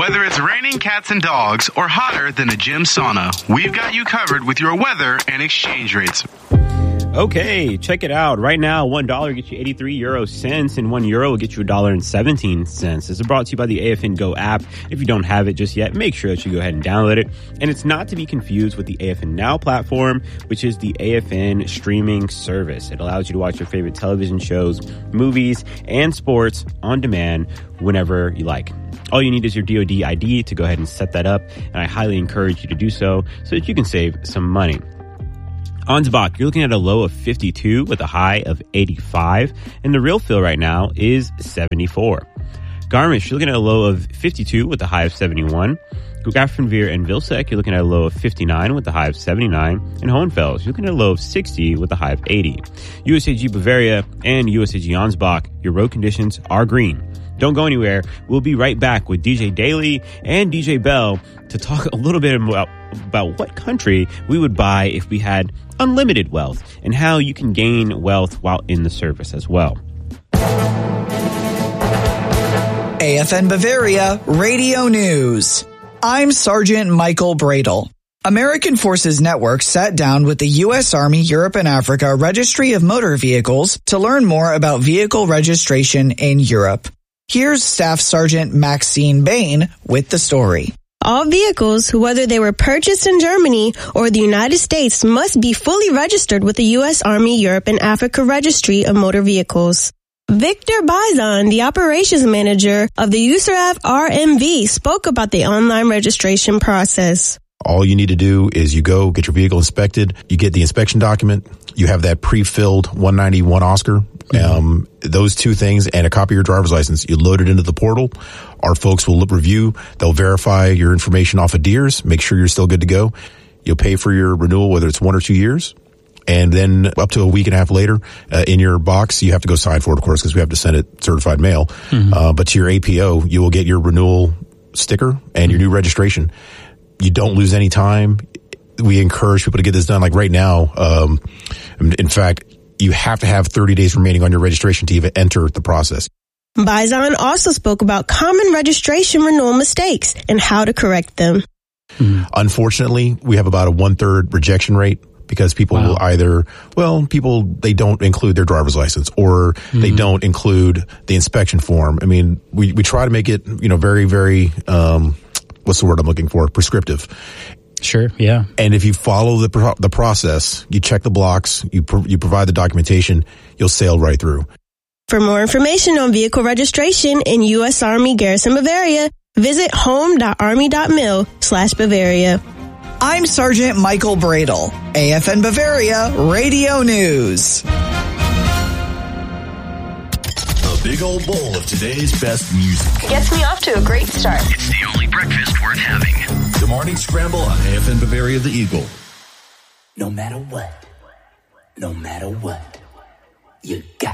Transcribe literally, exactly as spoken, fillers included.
Whether it's raining cats and dogs or hotter than a gym sauna, we've got you covered with your weather and exchange rates. Okay, check it out. Right now, one dollar gets you eighty-three euro cents, and one euro will get you a dollar and seventeen cents. This is brought to you by the A F N Go app. If you don't have it just yet, make sure that you go ahead and download it. And it's not to be confused with the A F N Now platform, which is the A F N streaming service. It allows you to watch your favorite television shows, movies, and sports on demand whenever you like. All you need is your D O D I D to go ahead and set that up, and I highly encourage you to do so so that you can save some money. Ansbach, you're looking at a low of fifty-two with a high of eighty-five, and the real feel right now is seventy-four. Garmisch, you're looking at a low of fifty-two with a high of seventy-one. Grafenweer and Vilsek, you're looking at a low of fifty-nine with a high of seventy-nine. And Hohenfels, you're looking at a low of sixty with a high of eighty. U S A G Bavaria and U S A G Ansbach, your road conditions are green. Don't go anywhere. We'll be right back with D J Daly and D J Bell to talk a little bit about, about what country we would buy if we had unlimited wealth and how you can gain wealth while in the service as well. A F N Bavaria Radio News. I'm Sergeant Michael Bradle. American Forces Network sat down with the U S Army Europe and Africa Registry of Motor Vehicles to learn more about vehicle registration in Europe. Here's Staff Sergeant Maxine Bain with the story. All vehicles, whether they were purchased in Germany or the United States, must be fully registered with the U S Army Europe and Africa Registry of Motor Vehicles. Victor Bizon, the operations manager of the U S A R R M V, spoke about the online registration process. All you need to do is you go get your vehicle inspected, you get the inspection document, you have that pre-filled one ninety-one Oscar, mm-hmm. um, those two things, and a copy of your driver's license. You load it into the portal. Our folks will review. They'll verify your information off of D E R S, make sure you're still good to go. You'll pay for your renewal, whether it's one or two years. And then up to a week and a half later, uh, in your box, you have to go sign for it, of course, because we have to send it certified mail. Mm-hmm. Uh, but to your A P O, you will get your renewal sticker and mm-hmm. your new registration. You don't lose any time. We encourage people to get this done. Like right now, um, in fact, you have to have thirty days remaining on your registration to even enter the process. Bizon also spoke about common registration renewal mistakes and how to correct them. Mm-hmm. Unfortunately, we have about a one-third rejection rate because people wow. will either, well, people, they don't include their driver's license or mm-hmm. they don't include the inspection form. I mean, we, we try to make it, you know, very, very, um, what's the word I'm looking for? Prescriptive. Sure, yeah. And if you follow the pro- the process, you check the blocks, you pro- you provide the documentation, you'll sail right through. For more information on vehicle registration in U S Army Garrison Bavaria, visit home.army.mil slash Bavaria. I'm Sergeant Michael Bradle, A F N Bavaria Radio News. Big old bowl of today's best music. Gets me off to a great start. It's the only breakfast worth having. The Morning Scramble on A F N Bavaria the Eagle. No matter what, no matter what, you got